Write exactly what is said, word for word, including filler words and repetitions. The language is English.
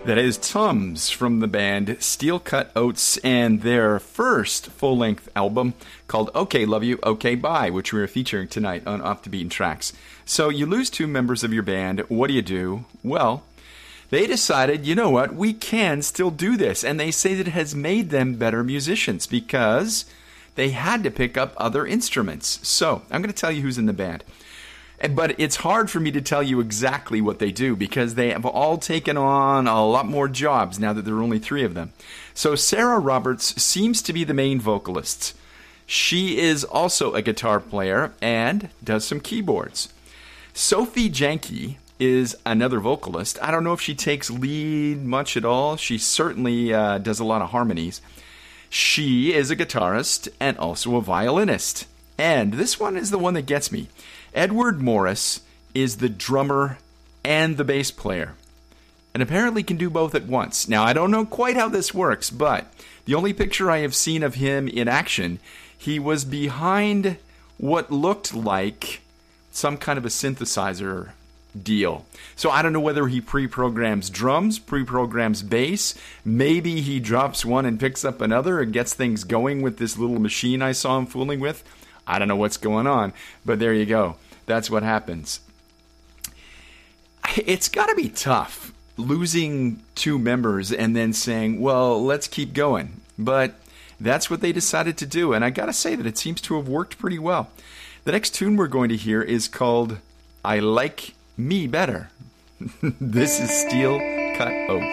That is Tums from the band Steel Cut Oats and their first full-length album called Okay Love You, Okay Bye, which we are featuring tonight on Off the Beaten Tracks. So you lose two members of your band. What do you do? Well, they decided, you know what, we can still do this. And they say that it has made them better musicians because they had to pick up other instruments. So I'm going to tell you who's in the band. But it's hard for me to tell you exactly what they do because they have all taken on a lot more jobs now that there are only three of them. So Sarah Roberts seems to be the main vocalist. She is also a guitar player and does some keyboards. Sophie Janke is another vocalist. I don't know if she takes lead much at all. She certainly uh, does a lot of harmonies. She is a guitarist and also a violinist. And this one is the one that gets me. Edward Morris is the drummer and the bass player, and apparently can do both at once. Now, I don't know quite how this works, but the only picture I have seen of him in action, he was behind what looked like some kind of a synthesizer deal. So I don't know whether he pre-programs drums, pre-programs bass, maybe he drops one and picks up another and gets things going with this little machine I saw him fooling with. I don't know what's going on, but there you go. That's what happens. It's got to be tough losing two members and then saying, well, let's keep going. But that's what they decided to do, and I got to say that it seems to have worked pretty well. The next tune we're going to hear is called I Like Me Better. This is Steel Cut Oats.